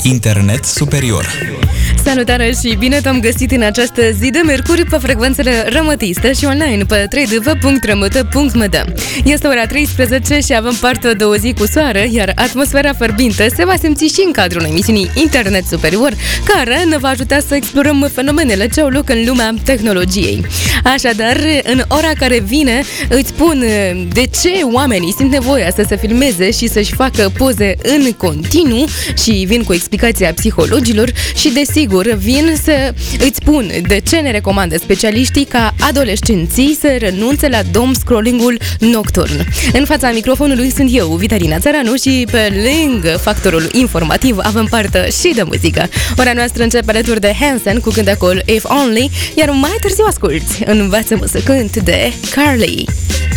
Internet superior. Salutare și bine te-am găsit în această zi de miercuri pe frecvențele Rămătistă și online pe www.rămătă.md. Este ora 13 și avem parte de o zi cu soare, iar atmosfera fărbinte se va simți și în cadrul emisiunii Internet Superior, care ne va ajuta să explorăm fenomenele ce au loc în lumea tehnologiei. Așadar, în ora care vine, îți spun de ce oamenii simt nevoia să se filmeze și să-și facă poze în continuu și vin cu explicația psihologilor și, desigur, vin să îți spun de ce ne recomandă specialiștii ca adolescenții să renunțe la scrolling-ul nocturn. În fața microfonului sunt eu, Vitalina Țăranu, și pe lângă factorul informativ avem parte și de muzică. Ora noastră începe alături de Hanson cu cântecul If Only, iar mai târziu asculti Învață-mă să cânt de Carly.